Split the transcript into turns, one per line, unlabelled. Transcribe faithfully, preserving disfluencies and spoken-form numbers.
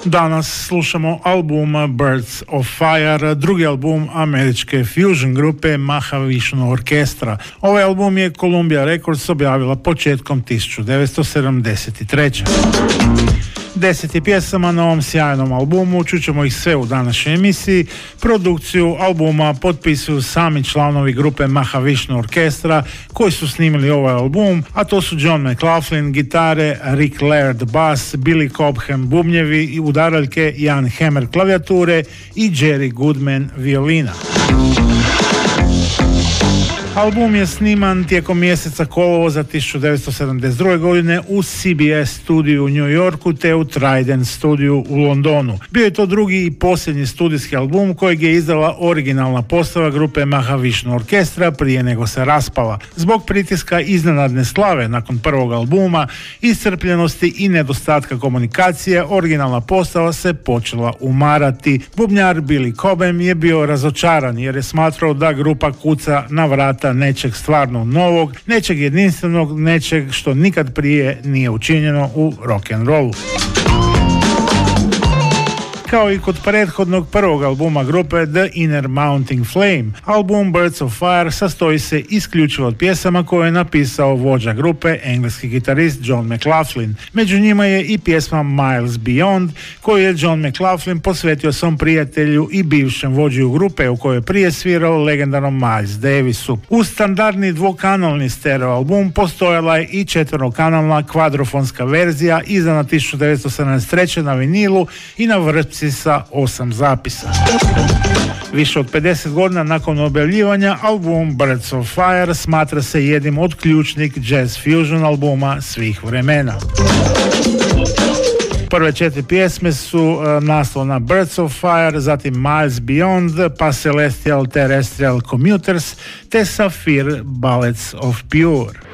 Danas slušamo album Birds of Fire, drugi album američke fusion grupe Mahavishnu orkestra. Ovaj album je Columbia Records objavila početkom tisuću devetsto sedamdeset treće. Deseti pjesama na ovom sjajnom albumu, čućemo ih sve u današnjoj emisiji. Produkciju albuma potpisuju sami članovi grupe Mahavishnu orkestra koji su snimili ovaj album, a to su John McLaughlin gitare, Rick Laird bas, Billy Cobham bubnjevi i udaraljke, Jan Hammer klavijature i Jerry Goodman violina. Album je sniman tijekom mjeseca kolovoza tisuću devetsto sedamdeset druge. godine u C B S studiju u New Yorku te u Trident studiju u Londonu. Bio je to drugi i posljednji studijski album kojeg je izdala originalna postava grupe Mahavishnu orkestra prije nego se raspala. Zbog pritiska iznenadne slave nakon prvog albuma, iscrpljenosti i nedostatka komunikacije, originalna postava se počela umarati. Bubnjar Billy Cobham je bio razočaran jer je smatrao da grupa kuca na vrata nečeg stvarno novog, nečeg jedinstvenog, nečeg što nikad prije nije učinjeno u rock'n'rollu. Kao i kod prethodnog prvog albuma grupe The Inner Mounting Flame, album Birds of Fire sastoji se isključivo od pjesama koje je napisao vođa grupe, engleski gitarist John McLaughlin. Među njima je i pjesma Miles Beyond, koju je John McLaughlin posvetio svom prijatelju i bivšem vođu grupe u kojoj je prije svirao legendarnom Miles Davisu. Uz standardni dvokanalni stereo album postojala je i četverokanalna kvadrofonska verzija izdana tisuću devetsto sedamdeset treće. na vinilu i na vrpci sa osam zapisa. Više od pedeset godina nakon objavljivanja, album Birds of Fire smatra se jednim od ključnih jazz fusion albuma svih vremena. Prve četiri pjesme su uh, naslovna Birds of Fire, zatim Miles Beyond, pa Celestial Terrestrial Commuters te Sapphire Ballets of Pure.